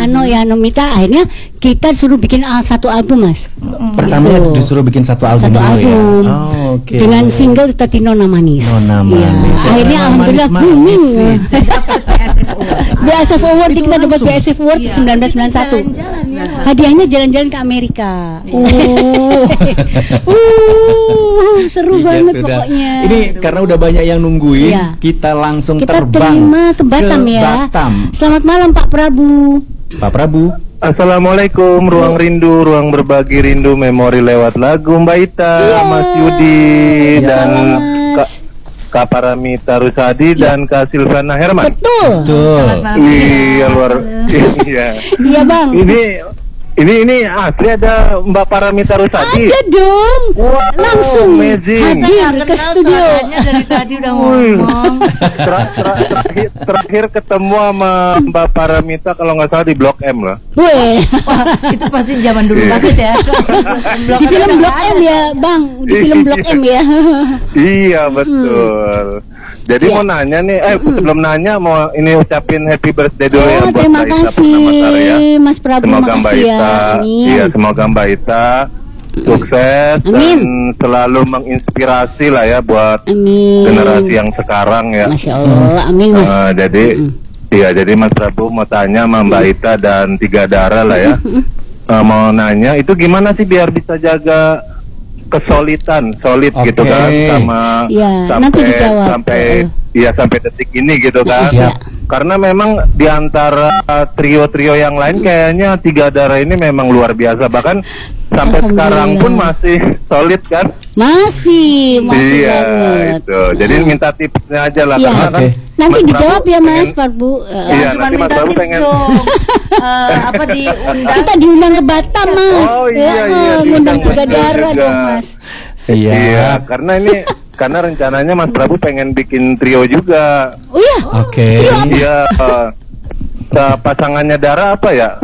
Mita, akhirnya kita suruh bikin satu album, Mas. Pertama disuruh bikin satu album album ya? Okay. Dengan single Tati Nona Manis. Manis. Akhirnya alhamdulillah booming. BASF Award, kita dapat BASF Award 1991. Hadiahnya jalan-jalan ke Amerika. Seru banget pokoknya. Ini karena udah banyak yang nungguin, kita langsung terbang terima ke Batam ya. Selamat malam Pak Prabu. Pak Prabu. Assalamualaikum, Ruang Rindu, Ruang Berbagi Rindu, Memori lewat lagu Mbak Ita, Mas Yudi, dan Kak Paramita Rusadi dan Kak Silvana Herman. Betul. Iya, luar. Iya Bang. Ini asli ada Mbak Paramita Rusadi. Ada dong. Wow, langsung amazing. hadir ke studio. Dari tadi udah ngomong. Terakhir ketemu sama Mbak Paramita kalau nggak salah di Blok M lah. Wah, itu pasti zaman dulu banget ya. Di film Blok M ya, Bang. Di film Blok M ya. Iya betul. Jadi mau nanya nih, sebelum nanya mau ini ucapin happy birthday dulu ya buat terima Mbak Ita kasih ya. Mas Prabu, semoga Mbak makasih Ita, ya. semoga Mbak Ita sukses dan selalu menginspirasi lah ya buat generasi yang sekarang ya. Masya Allah, amin Mas. Jadi Mas Prabu mau tanya sama Mbak Ita dan Tiga Dara lah ya. Mau nanya itu gimana sih biar bisa jaga kesulitan solid gitu kan sama sampai detik ini gitu kan. Karena memang di antara trio-trio yang lain kayaknya Tiga Darah ini memang luar biasa, bahkan sampai sekarang pun masih solid kan. Masih banget. Itu. Jadi minta tipsnya aja lah karena kan nanti dijawab ya Mas Prabu. Iya, nanti Mas Prabu pengen diundang. Kita diundang ke Batam Mas. Ngundang Tiga Darah dong Mas. Iya, karena rencananya Mas Prabu pengen bikin trio juga. Oh iya. Oke. Iya. Pasangannya Dara apa ya?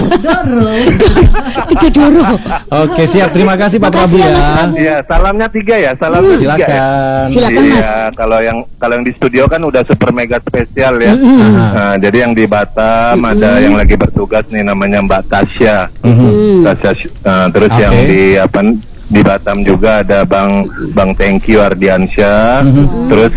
Tiga Doro. Oke, siap. Terima kasih Pak Prabu ya. Iya, salamnya 3 ya. Salamnya 3 ya. Silakan Mas. Iya, kalau yang di studio kan udah super mega spesial ya. Nah, jadi yang di Batam ada yang lagi bertugas nih namanya Mbak Tasya. Terus yang di Batam juga ada Bang Tengki Ardiansyah, terus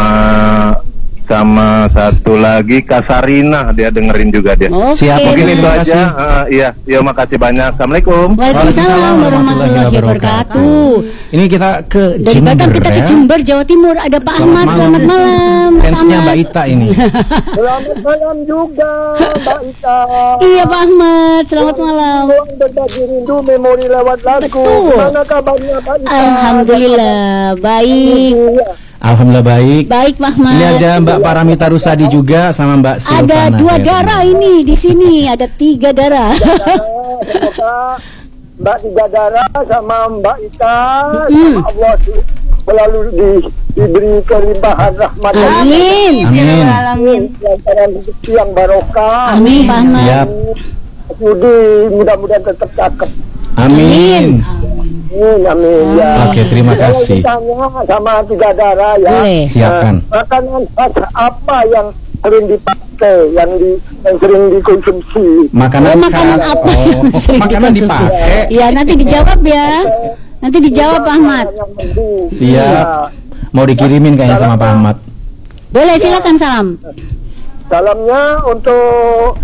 sama satu lagi Kasarina, dia dengerin juga dia. Siap, mungkin itu aja. Iya, makasih banyak. Assalamualaikum. Waalaikumsalam warahmatullahi wabarakatuh. Ini kita ke dari Jember, Batam kita ke Jember, Jawa Timur. Ada Pak Ahmad. Selamat malam. Fansnya Mbak Ita ini. Selamat malam juga Mbak Ita. Iya Pak Ahmad, selamat malam. Berbagi rindu, memori lewat lagu. Betul. Gimana kabarnya Mbak Ita? Alhamdulillah baik. Alhamdulillah baik. Baik Pak Ahmad. Ini ada Mbak Paramita Rusadi juga sama Mbak Silvana. Ada 2 darah ini di sini, ada 3 darah. Semoga Mbak Tiga Darah sama Mbak Ita sama Allah selalu diberi kelimpahan rahmat. Amin. Amin. Lantaran rezeki yang barokah. Amin Pak Ahmad. Siap. Budi mudah-mudahan tetap cakep. Amin. Amin ya. Oke, terima kasih. Tanya sama Tiga Darah ya. Boleh. Siapkan. Makanan khas apa yang sering dipakai, yang sering dikonsumsi? Makanan khas. apa? Makanan dipakai. Ya nanti dijawab ya. Nanti dijawab Pak Ahmad. Siap. Mau dikirimin kayaknya sama Pak Ahmad. Boleh, silakan salam. Salamnya untuk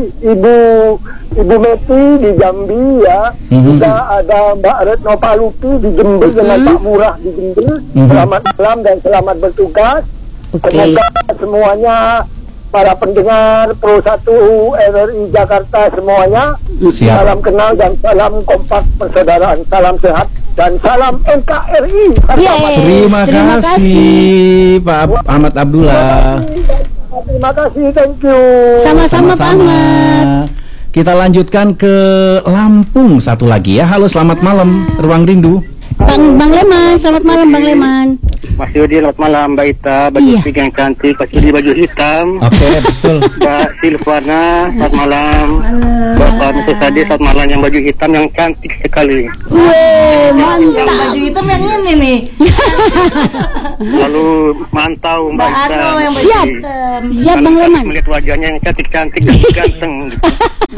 Ibu Meti di Jambi ya. Juga ada Mbak Retno Palupi di Jember dengan Pak Murah di Jember. Selamat malam dan selamat bertugas. Semoga semuanya para pendengar Pro 1 RRI Jakarta semuanya salam kenal dan salam kompak persaudaraan, salam sehat dan salam NKRI. Terima kasih Pak Ahmad Abdullah. Terima kasih, thank you. Sama-sama Pak Ahmad. Kita lanjutkan ke Lampung satu lagi ya. Halo, selamat malam Ruang Rindu. Bang Leman, selamat malam Bang Leman. Mas Yudi, selamat malam Mbak Ita, baju pink yang cantik, Mas Yudi baju hitam. Oke, betul. Mbak Silvana, selamat malam. Bapak Mr. Sadi, selamat malam, yang baju hitam yang cantik sekali. Mantap. Baju hitam yang ini nih. Lalu mantau Mbak Ita. Siap Bang Leman. Melihat wajahnya yang cantik-cantik dan ganteng.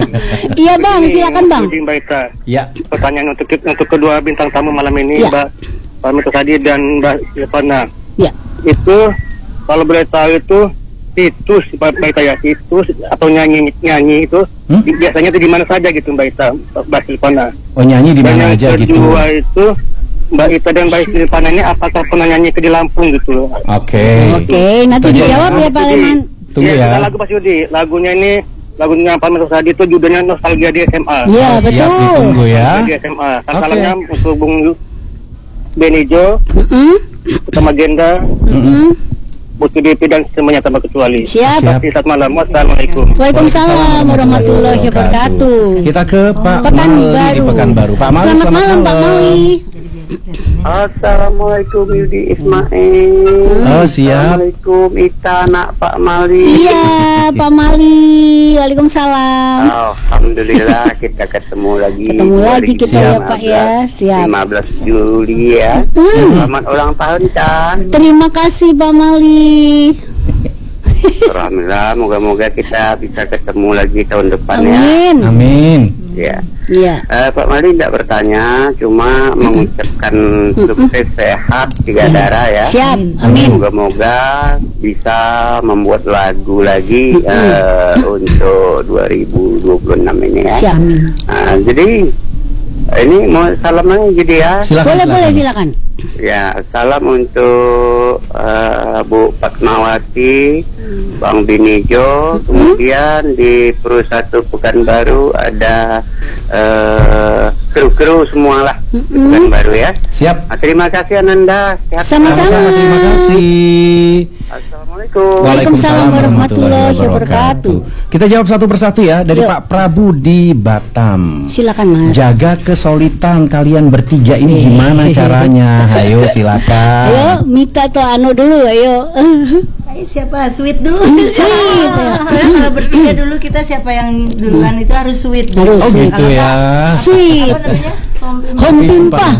Iya Bang, silakan Bang. Mbak Ita. Ya. Pertanyaan untuk kedua bintang tamu malam ini, Ya. Mbak Mita Sadi dan Mbak Silvana. Ya. Itu kalau boleh tahu itu situs Mbak Ita ya, situs atau nyanyi itu biasanya itu di mana saja gitu Mbak Ita, Mbak Silvana. Oh, nyanyi di mana aja gitu. Kedua itu Mbak Ita dan Mbak Silvana ini apakah pernah nyanyi di Lampung gitu? Oke. Oke, nanti dijawab ya Pak Leman. Tunggu ya. Lagu Pak Yudi, lagunya Pak Mita Sadi itu judulnya Nostalgia di SMA. Iya, Siap, betul. ditunggu ya. Di SMA. Oke. Salamnya untuk Bung Benijo, Utama Genda, Buti DP dan semuanya tanpa kecuali. Siap. Selamat malam. Wassalamualaikum. Waalaikumsalam warahmatullahi wabarakatuh. Kita ke Pak Pekanbaru. Mali di Pekanbaru. Pak Mali, Selamat malam Pak Mali. Assalamualaikum Yudi Ismail. Oh, siap. Assalamualaikum Ita anak Pak Mali. Iya Pak Mali. Waalaikumsalam. Alhamdulillah kita ketemu lagi. Ketemu lagi kita ya 2015, Pak ya. Siap. 15 Juli ya. Selamat ulang tahun Tan. Terima kasih Pak Mali. Alhamdulillah, moga-moga kita bisa ketemu lagi tahun depan ya. Amin. Amin. Ya. Iya. Pak Mali tidak bertanya, cuma mengucapkan sukses sehat tiga darah ya. Siap. Amin. Moga-moga bisa membuat lagu lagi untuk 2026 ini ya. Siap. Jadi ini mau salamnya jadi ya. Silakan. Boleh silakan. Ya, salam untuk Bu Fatmawati, Bang Binijo, kemudian di Perusahaan Pekanbaru ada kru-kru semualah Pekanbaru ya. Siap. Terima kasih Ananda. Sama-sama. Terima kasih. Assalamualaikum. Waalaikumsalam warahmatullahi wabarakatuh. Kita jawab satu persatu ya dari Yuk. Pak Prabu di Batam. Silakan Mas. Jaga kesolidan kalian bertiga ini gimana caranya? Ayo silakan. Ayo Mita atau Anu dulu ayo. Ayo, siapa? Sweet dulu. Sweet, ya. Soalnya kalau bertiga dulu kita siapa yang duluan itu harus sweet. Harus Oh sweet. gitu ya. Sweet. Apa namanya? Home Pimpa.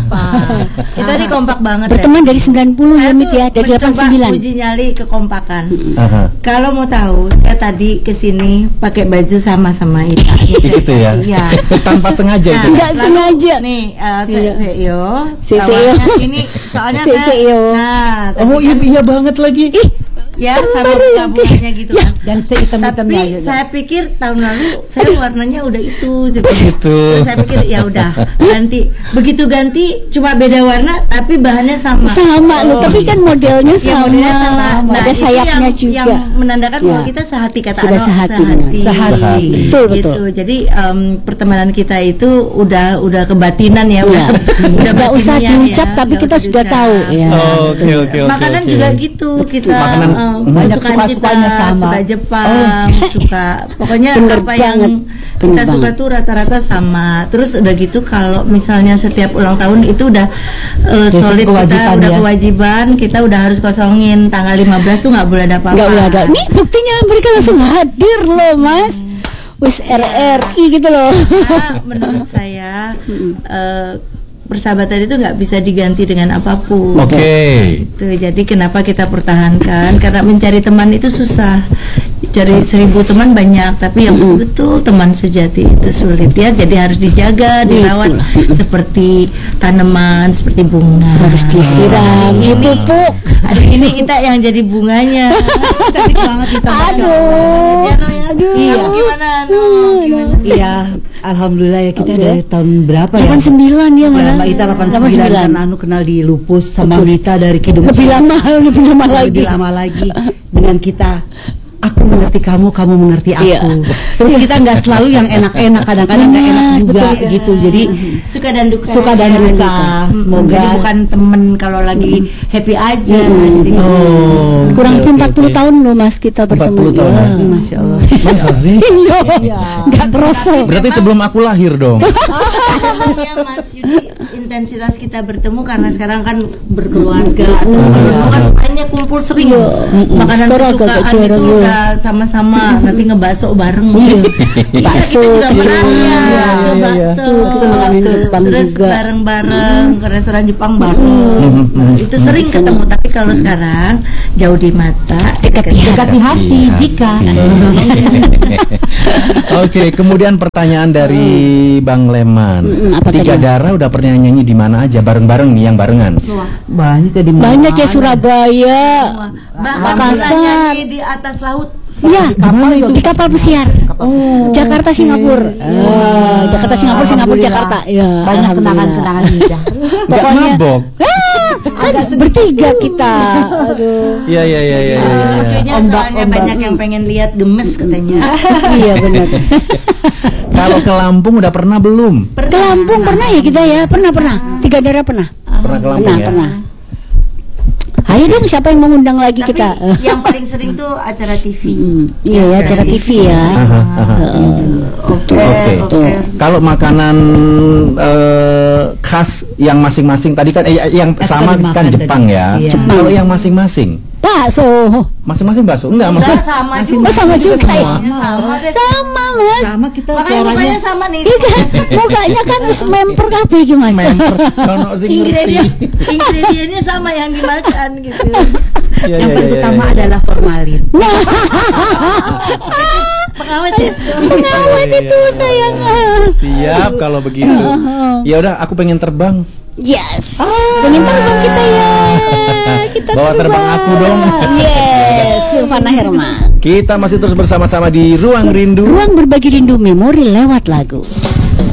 Kita ini kompak banget Berteman dari 90 ya Saya Mit tuh ya, dari mencoba 89. uji nyali kekompakan. Aha. Kalau mau tahu, saya tadi kesini pakai baju sama Ita. Gitu ya. Iya. Tanpa sengaja itu. Enggak sengaja. Nih, Iya. CEO. CEO. Ini soalnya CEO. Nah, tapi Oh iya, kan, iya banget lagi. ya sama bunga-bunganya gitu kan. Dan sehitam-hitamnya Tapi saya pikir tahun lalu saya warnanya udah itu seperti Gitu. Terus saya pikir ya udah ganti. Begitu ganti cuma beda warna tapi bahannya sama. sama loh, tapi kan modelnya Ya, sama. modelnya sama. Nah, Ada itu sayapnya yang, juga. yang menandakan bahwa Ya. kita sehati kata Sudah Ano, sehati, benar. Sehati. Betul, Gitu. betul. Jadi pertemanan kita itu udah kebatinan ya. Ya. Nggak usah batinnya diucap ya, tapi nggak kita usah sudah diucap. tahu ya. Oke. Makanan juga gitu kita Makanan banyak kesukaan suka-sukanya kita, sama. suka Jepang, suka pokoknya Bener apa banget. yang Bener kita suka banget. tuh rata-rata sama. Terus udah gitu kalau misalnya setiap ulang tahun itu udah solid kita udah kewajiban kita udah harus kosongin tanggal 15 tuh nggak boleh ada apa-apa. Enggak boleh ada. Nih buktinya mereka langsung hadir loh Mas. Wis RRI gitu loh. Nah, menurut saya persahabatan itu nggak bisa diganti dengan apapun. Oke. Gitu. Jadi kenapa kita pertahankan? Karena mencari teman itu susah. Cari 1000 teman banyak, tapi yang betul teman sejati itu sulit ya. Jadi harus dijaga, dirawat seperti tanaman, seperti bunga. Harus disiram, dipupuk. Aduh, ini kita yang jadi bunganya. Cantik banget kita. Aduh. Aduh. Iya. Gimana? No? Gimana? Iya, alhamdulillah ya kita dari tahun berapa ya? 89 ya mana? Mbak Ita 89 kan Anu kenal di Lupus sama Lupus. Mita dari Kidung. Lebih lama Lebih lama lagi dengan kita. Aku mengerti kamu, kamu mengerti aku. Iya. Terus kita nggak selalu yang enak-enak, kadang-kadang nggak enak Benar, juga betul. gitu. Jadi Suka dan duka. suka dan duka. Semoga Jadi bukan temen kalau lagi happy aja. Jadi Oh. Kurang lebih oke, 40 oke. tahun loh Mas kita bertemu. 40 tahun. Wah. Masya Allah. Masa sih? Iya. Enggak kerasa. Berarti sebelum aku lahir dong. ya Mas Yudi intensitas kita bertemu karena sekarang kan berkeluarga atau kan hanya kumpul sering. Makanan kesukaan itu udah sama-sama, nanti ngebakso bareng. Bakso, makanan Jepang terus juga bareng-bareng ke restoran Jepang bareng. Itu sering ketemu, tapi kalau sekarang jauh di mata, dekat di hati jika. Oke, kemudian pertanyaan dari Bang Leman. Tiga Darah udah pernah nyanyi di mana aja bareng-bareng nih yang barengan? Banyak ya di mana? Banyak ya, Surabaya, Makassar, nyanyi di atas laut. Iya, di kapal pesiar. Jakarta Singapura. Jakarta Singapura, Singapura Jakarta. Ya, banyak kenangan-kenangan indah. Pokoknya kan bertiga kita. Aduh. Iya. Lucunya soalnya banyak yang pengen lihat gemes katanya. Iya benar. Kalau ke Lampung udah pernah belum? Ke Lampung pernah ya kita ya, pernah. Tiga Darah pernah. Pernah ke Lampung ya? Pernah. Ayo dong, siapa yang mengundang lagi? Tapi kita? Yang paling sering tuh acara TV. Iya ya, acara TV ya. Oke. Kalau makanan khas yang masing-masing tadi kan yang sama kan Jepang ya. Kalau yang masing-masing bakso. Masing-masing bakso? Enggak sama juga. Sama juga ya. Sama Mas. Sama kita mukanya sama nih. Mukanya kan memper kabeh iki Mas. Ingredientnya sama yang dimakan gitu. Yang paling utama adalah formalin. Pengawet ya? Pengawet itu sayang. Siap kalau begitu. Ya udah, aku pengen terbang. Yes. Pengen terbang kita ya. Kita bawa terbang aku dong. Yes, Silvana Herman. Kita masih terus bersama-sama di Ruang Rindu. Ruang berbagi rindu memori lewat lagu.